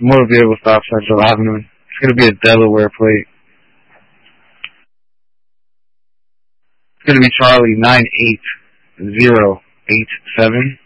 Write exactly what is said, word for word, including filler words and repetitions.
motor vehicle stop Central Avenue. It's going to be a Delaware plate. It's going to be Charlie nine eight zero eight seven.